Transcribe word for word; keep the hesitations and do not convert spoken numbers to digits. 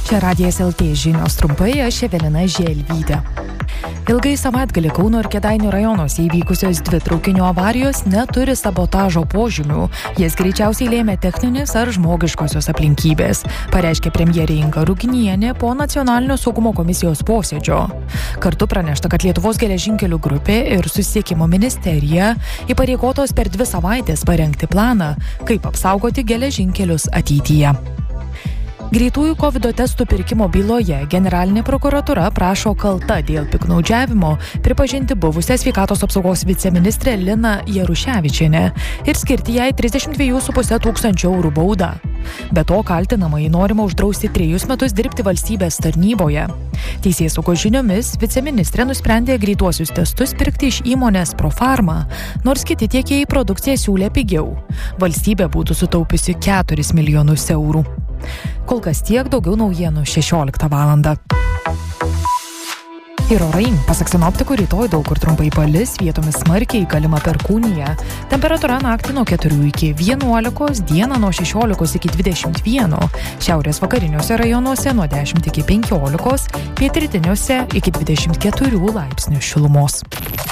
Čia Radijas L T žinios trumpai, aš Evelina Želvytė. Ilgai savaitgalį Kauno ir Kėdainių rajonuose įvykusios dvi traukinių avarijos neturi sabotažo požymių. Jas greičiausiai lėmė techninis ar žmogiškosios aplinkybės, pareiškė premjerė Inga Ruginienė po Nacionalinio saugumo komisijos posėdžio. Kartu pranešta, kad Lietuvos geležinkelių grupė ir Susisiekimo ministerija įpareigotos per dvi savaitės parengti planą, kaip apsaugoti geležinkelius ateityje. Greitųjų kovido testų pirkimo byloje generalinė prokuratūra prašo kalta dėl piktnaudžiavimo pripažinti buvusią sveikatos apsaugos viceministrę Liną Jaruševičienę ir skirti jai trisdešimt dviejų su puse tūkstančių eurų baudą. Be to kaltinamąjį norima uždrausti trejus metus dirbti valstybės tarnyboje. Teisėsaugos žiniomis viceministrė nusprendė greituosius testus pirkti iš įmonės Profarma, nors kiti tiekėjai produkciją siūlė pigiau. Valstybė būtų sutaupiusi keturis milijonus eurų. Kol kas tiek, daugiau naujienų šešioliktą valandą. Ir orai, pasak sinoptikų, rytoj daug kur trumpai palis, vietomis smarkiai galima perkūnija. Temperatūra naktį nuo keturių iki vienuolikos, dieną nuo šešiolikos iki dvidešimt vieno, šiaurės vakariniuose rajonuose nuo dešimt iki penkiolikos, pietrytiniuose iki dvidešimt keturių laipsnių šilumos.